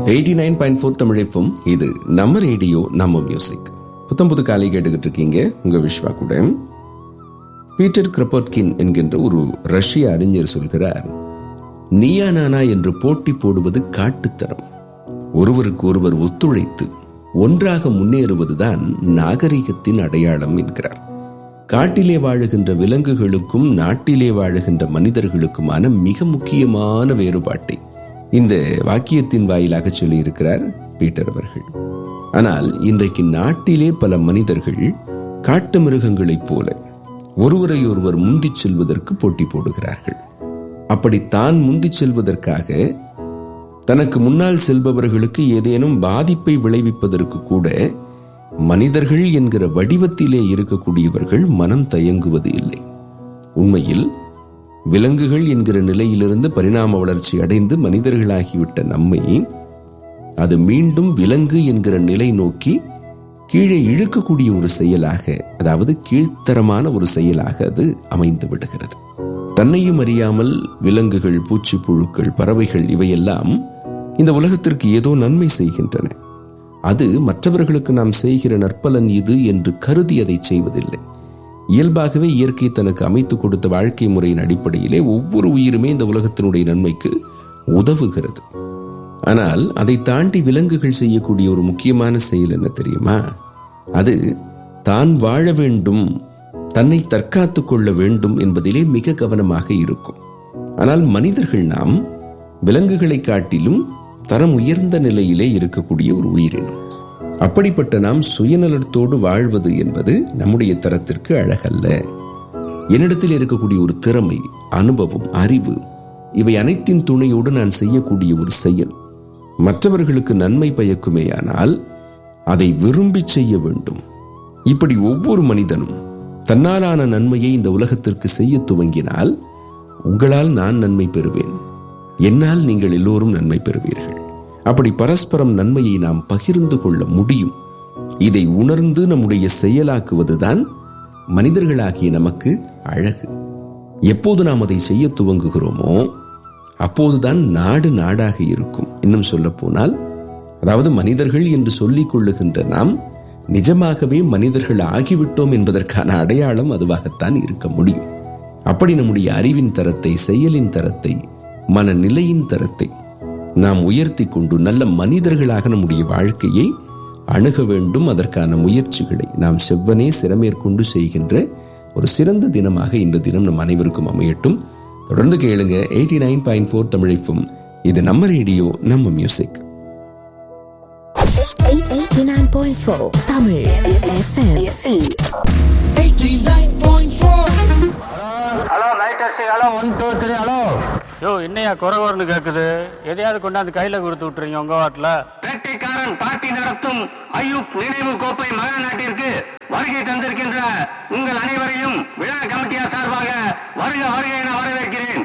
89.4 தமிழைப்பும் இது நம்ம ரேடியோ நம்ம மியூசிக். புத்தம் புது காலை கேட்டுக்கிட்டு இருக்கீங்க உங்க விஸ்வா கூட. பீட்டர் கிரப்போட்கின் என்கின்ற ஒரு ரஷ்ய அறிஞர் சொல்கிறார், நீயா நானா என்று போட்டி போடுவது காட்டுத்தரம். ஒருவருக்கு ஒருவர் ஒத்துழைத்து ஒன்றாக முன்னேறுவதுதான் நாகரிகத்தின் அடையாளம் என்கிறார். காட்டிலே வாழுகின்ற விலங்குகளுக்கும் நாட்டிலே வாழுகின்ற மனிதர்களுக்குமான மிக முக்கியமான வேறுபாட்டை இந்த வாக்கியத்தின் வாயிலாக சொல்லி இருக்கிறார் பீட்டர் அவர்கள். ஆனால் இன்றைக்கு நாட்டிலே பல மனிதர்கள் காட்டு மிருகங்களைப் போல ஒருவரை ஒருவர் முந்திச் செல்வதற்கு போட்டி போடுகிறார்கள். அப்படி தான் முந்திச் செல்வதற்காக தனக்கு முன்னால் செல்பவர்களுக்கு ஏதேனும் பாதிப்பை விளைவிப்பதற்கு கூட மனிதர்கள் என்கிற வடிவத்திலே இருக்கக்கூடியவர்கள் மனம் தயங்குவது இல்லை. உண்மையில் விலங்குகள் என்கிற நிலையிலிருந்து பரிணாம வளர்ச்சி அடைந்து மனிதர்களாகிவிட்ட நம்மை அது மீண்டும் விலங்கு என்கிற நிலை நோக்கி கீழே இழுக்கக்கூடிய ஒரு செயலாக, அதாவது கீழ்த்தரமான ஒரு செயலாக அது அமைந்து விடுகிறது. தன்னையும் அறியாமல் விலங்குகள், பூச்சி புழுக்கள், பறவைகள் இவையெல்லாம் இந்த உலகத்திற்கு ஏதோ நன்மை செய்கின்றன. அது மற்றவர்களுக்கு நாம் செய்கிற நற்பலன் இது என்று கருதி அதை செய்வதில்லை. இயல்பாகவே இயற்கை தனக்கு அமைத்து கொடுத்த வாழ்க்கை முறையின் அடிப்படையிலே ஒவ்வொரு உயிருமே இந்த உலகத்தினுடைய நன்மைக்கு உதவுகிறது. ஆனால் அதை தாண்டி விலங்குகள் செய்யக்கூடிய ஒரு முக்கியமான செயல் என்ன தெரியுமா? அது தான் வாழ வேண்டும், தன்னை தற்காத்துக் கொள்ள வேண்டும் என்பதிலே மிக கவனமாக இருக்கும். ஆனால் மனிதர்கள் நாம் விலங்குகளை காட்டிலும் தரம் உயர்ந்த நிலையிலே இருக்கக்கூடிய ஒரு உயிரினம். அப்படிப்பட்ட நாம் சுயநலத்தோடு வாழ்வது என்பது நம்முடைய தரத்திற்கு அழகல்ல. என்னிடத்தில் இருக்கக்கூடிய ஒரு திறமை, அனுபவம், அறிவு, இவை அனைத்தின் துணையோடு நான் செய்யக்கூடிய ஒரு செயல் மற்றவர்களுக்கு நன்மை பயக்குமேயானால் அதை விரும்பி செய்ய வேண்டும். இப்படி ஒவ்வொரு மனிதனும் தன்னாலான நன்மையை இந்த உலகத்திற்கு செய்ய துவங்கினால் உங்களால் நான் நன்மை பெறுவேன், என்னால் நீங்கள் எல்லோரும் நன்மை பெறுவீர்கள். அப்படி பரஸ்பரம் நன்மையை நாம் பகிர்ந்து கொள்ள முடியும். இதை உணர்ந்து நம்முடைய செயலாக்குவதுதான் மனிதர்களாகிய நமக்கு அழகு. எப்போது நாம் அதை செய்ய துவங்குகிறோமோ அப்போதுதான் நாடு நாடாக இருக்கும். இன்னும் சொல்ல போனால், அதாவது மனிதர்கள் என்று சொல்லிக் கொள்ளுகின்ற நாம் நிஜமாகவே மனிதர்கள் ஆகிவிட்டோம் என்பதற்கான அடையாளம் அதுவாகத்தான் இருக்க முடியும். அப்படி நம்முடைய அறிவின் தரத்தை, செயலின் தரத்தை, மனநிலையின் தரத்தை நாம் உயர்த்தி கொண்டு நல்ல மனிதர்களாக நம்முடைய வாழ்க்கையை அணுக வேண்டும். அதற்கான முயற்சிகளை நாம் செவ்வனே சிரமேற்கொண்டு செய்கின்ற ஒரு சிறந்த தினமாக இந்த தினம் நம் அனைவருக்கும் அமையட்டும். தொடர்ந்து கேளுங்க 89.4 தமிழைப்பும் இது நம்ம ரேடியோ நம்ம music. 89.4 Tamil FM. Hello right testing. Hello 1 2 3. Hello யோ, என்னையா குறவர்னு கேட்குது? எதையாவது கொண்டாந்து கையில் கொடுத்து விட்டுறீங்க உங்க வாட்டில். வேட்டைக்காரன் பார்ட்டி நடத்தும் ஐயூப் நினைவு கோப்பை மகா நாட்டிற்கு வருகை தந்திருக்கின்ற உங்கள் அனைவரையும் விழா கமிட்டியார் சார்பாக வருக வருக என வரவேற்கிறேன்.